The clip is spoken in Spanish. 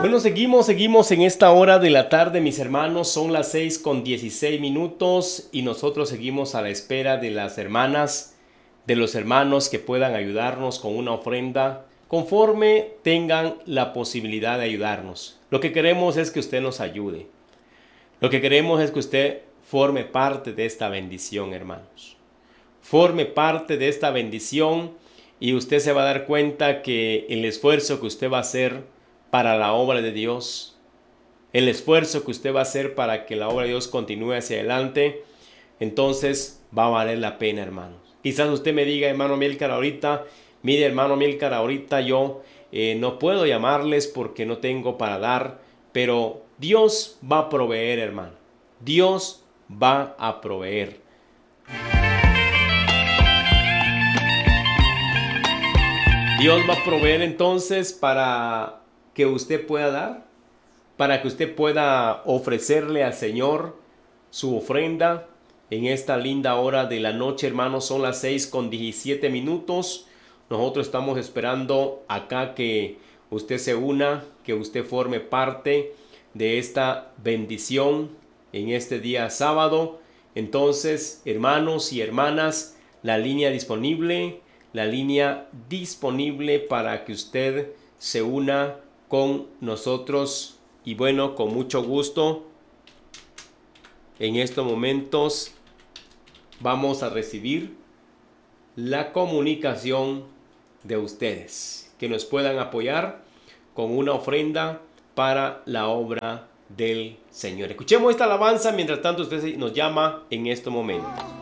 Bueno, seguimos en esta hora de la tarde, mis hermanos. Son las 6:16 y nosotros seguimos a la espera de las hermanas, de los hermanos que puedan ayudarnos con una ofrenda conforme tengan la posibilidad de ayudarnos. Lo que queremos es que usted nos ayude. Lo que queremos es que usted forme parte de esta bendición, hermanos. Forme parte de esta bendición y usted se va a dar cuenta que el esfuerzo que usted va a hacer para la obra de Dios, el esfuerzo que usted va a hacer para que la obra de Dios continúe hacia adelante, entonces va a valer la pena, hermanos. Quizás usted me diga, hermano Milcar, ahorita, mire, hermano Milcar, ahorita yo no puedo llamarles porque no tengo para dar, pero Dios va a proveer, hermano. Dios va a proveer. Dios va a proveer entonces para que usted pueda dar, para que usted pueda ofrecerle al Señor su ofrenda en esta linda hora de la noche, hermanos. Son las 6:17. Nosotros estamos esperando acá que usted se una, que usted forme parte de esta bendición en este día sábado. Entonces, hermanos y hermanas, la línea disponible para que usted se una con nosotros. Y bueno, con mucho gusto, en estos momentos vamos a recibir la comunicación de ustedes, que nos puedan apoyar con una ofrenda para la obra del Señor. Escuchemos esta alabanza, mientras tanto usted nos llama en este momento.